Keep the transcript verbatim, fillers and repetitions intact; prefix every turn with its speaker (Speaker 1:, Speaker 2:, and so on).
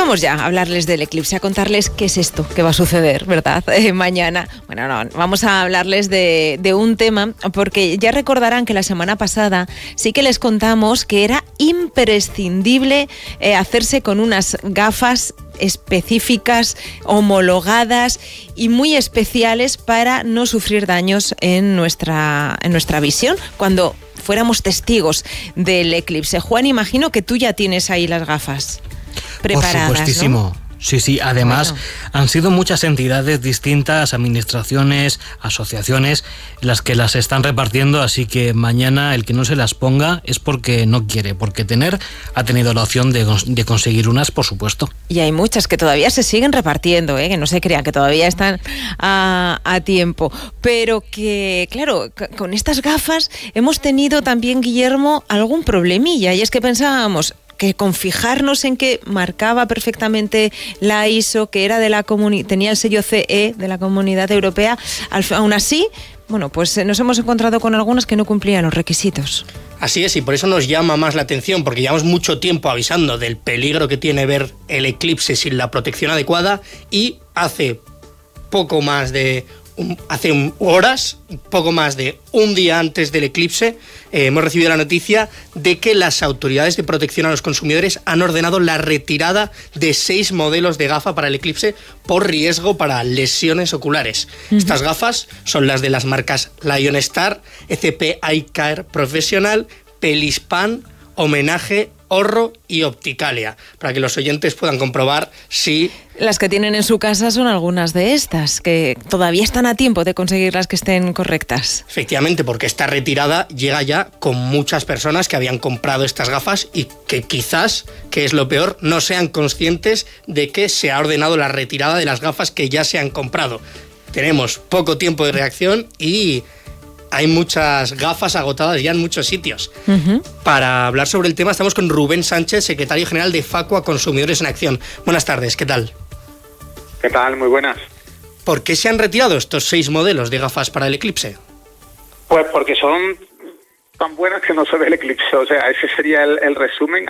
Speaker 1: vamos ya a hablarles del eclipse, a contarles qué es esto que va a suceder, ¿verdad? Eh, mañana. Bueno, no, vamos a hablarles de, de un tema, porque ya recordarán que la semana pasada sí que les contamos que era imprescindible eh, hacerse con unas gafas específicas, homologadas y muy especiales para no sufrir daños en nuestra, en nuestra visión cuando fuéramos testigos del eclipse. Juan, imagino que tú ya tienes ahí las gafas preparadas,
Speaker 2: por supuestísimo,
Speaker 1: ¿no?
Speaker 2: Sí, sí, además
Speaker 1: bueno.
Speaker 2: han sido muchas entidades distintas, administraciones, asociaciones, las que las están repartiendo, así que mañana el que no se las ponga es porque no quiere, porque tener ha tenido la opción de, de conseguir unas, por supuesto.
Speaker 1: Y hay muchas que todavía se siguen repartiendo, ¿eh? Que no se crean, que todavía están a, a tiempo, pero que, claro, con estas gafas hemos tenido también, Guillermo, algún problemilla, y es que pensábamos que con fijarnos en que marcaba perfectamente la I S O, que era de la comuni- tenía el sello C E de la Comunidad Europea, al, aún así, bueno, pues nos hemos encontrado con algunas que no cumplían los requisitos.
Speaker 3: Así es, y por eso nos llama más la atención, porque llevamos mucho tiempo avisando del peligro que tiene ver el eclipse sin la protección adecuada, y hace poco más de hace horas, poco más de un día antes del eclipse, eh, hemos recibido la noticia de que las autoridades de protección a los consumidores han ordenado la retirada de seis modelos de gafa para el eclipse por riesgo para lesiones oculares. Uh-huh. Estas gafas son las de las marcas Lionstar, E C P Eye Care Professional, Pelispan, Homenaje, Horro y Opticalia, para que los oyentes puedan comprobar si...
Speaker 1: Las que tienen en su casa son algunas de estas, que todavía están a tiempo de conseguir las que estén correctas.
Speaker 3: Efectivamente, porque esta retirada llega ya con muchas personas que habían comprado estas gafas y que quizás, que es lo peor, no sean conscientes de que se ha ordenado la retirada de las gafas que ya se han comprado. Tenemos poco tiempo de reacción y... hay muchas gafas agotadas ya en muchos sitios. Uh-huh. Para hablar sobre el tema estamos con Rubén Sánchez, secretario general de Facua Consumidores en Acción. Buenas tardes, ¿qué tal?
Speaker 4: ¿Qué tal? Muy buenas.
Speaker 3: ¿Por qué se han retirado estos seis modelos de gafas para el eclipse?
Speaker 4: Pues porque son tan buenas que no se ve el eclipse, o sea, ese sería el, el resumen.